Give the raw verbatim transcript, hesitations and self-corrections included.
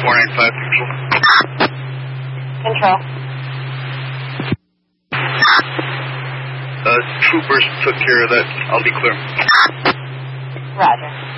four nine five, control. Control. Uh, troopers took care of that. I'll be clear. Roger.